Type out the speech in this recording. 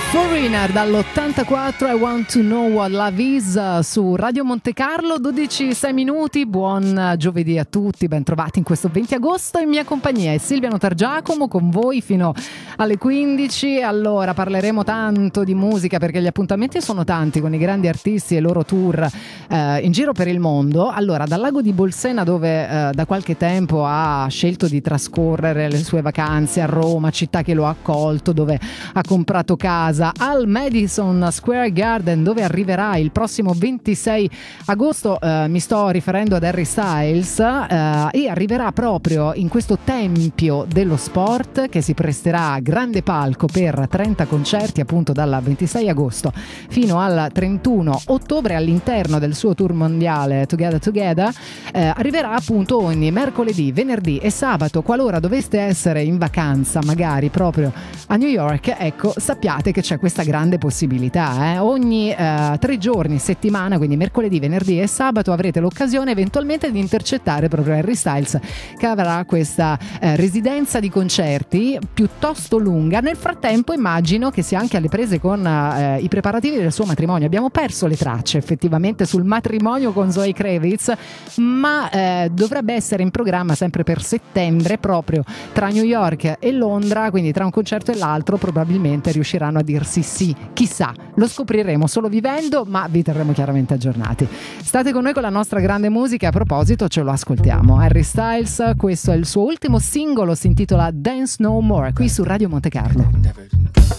Foreigner dall'84, I Want to Know What Love Is, su Radio Monte Carlo, 12:06 minuti. Buon giovedì a tutti, ben trovati in questo 20 agosto. In mia compagnia è Silvia Notargiacomo, con voi fino alle 15. Allora parleremo tanto di musica perché gli appuntamenti sono tanti con i grandi artisti e i loro tour in giro per il mondo. Allora, dal lago di Bolsena, dove da qualche tempo ha scelto di trascorrere le sue vacanze, a Roma, città che lo ha accolto, dove ha comprato casa, al Madison Square Garden, dove arriverà il prossimo 26 agosto. Mi sto riferendo ad Harry Styles, e arriverà proprio in questo tempio dello sport che si presterà a grande palco per 30 concerti, appunto dal 26 agosto fino al 31 ottobre, all'interno del suo tour mondiale Together. Arriverà appunto ogni mercoledì, venerdì e sabato. Qualora doveste essere in vacanza magari proprio a New York, ecco, sappiate che c'è questa grande possibilità, ogni 3 giorni a settimana, quindi mercoledì, venerdì e sabato, avrete l'occasione eventualmente di intercettare proprio Harry Styles, che avrà questa residenza di concerti piuttosto lunga. Nel frattempo immagino che sia anche alle prese con i preparativi del suo matrimonio. Abbiamo perso le tracce effettivamente sul matrimonio con Zoe Kravitz, ma dovrebbe essere in programma sempre per settembre, proprio tra New York e Londra, quindi tra un concerto e l'altro probabilmente riusciranno a dirsi sì, chissà, lo scopriremo solo vivendo, ma vi terremo chiaramente aggiornati. State con noi con la nostra grande musica. A proposito, ce lo ascoltiamo, Harry Styles, questo è il suo ultimo singolo, si intitola Dance No More, qui su Radio Monte Carlo.